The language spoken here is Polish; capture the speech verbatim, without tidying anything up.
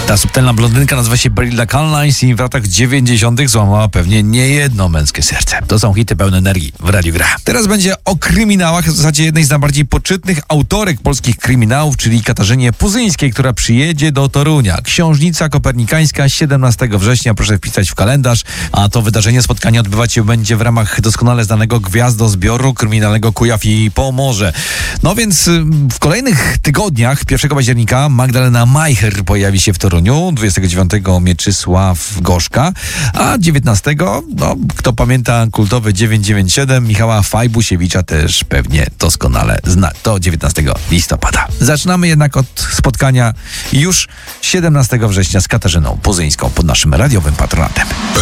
Ta subtelna blondynka nazywa się Brilla Canlines i w latach dziewięćdziesiątych złamała pewnie niejedno męskie serce. To są hity pełne energii w Radiu Gra. Teraz będzie o kryminałach, w zasadzie jednej z najbardziej poczytnych autorek polskich kryminałów, czyli Katarzynie Puzyńskiej, która przyjedzie do Torunia. Książnica Kopernikańska, siedemnastego września, proszę wpisać w kalendarz, a to wydarzenie, spotkanie odbywać się będzie w ramach doskonale znanego gwiazdozbioru kryminalnego Kujaw i Pomorze. No więc w kolejnych tygodniach, pierwszego października, Magdalena Majcher pojawi się w Toruniu, dwudziestego dziewiątego Mieczysław Gorzka, a dziewiętnastego, no kto pamięta kultowy dziewięćset dziewięćdziesiąt siedem, Michała Fajbusiewicza też pewnie doskonale zna. To dziewiętnastego listopada. Zaczynamy jednak od spotkania już siedemnastego września z Katarzyną Puzyńską pod naszym radiowym patronatem.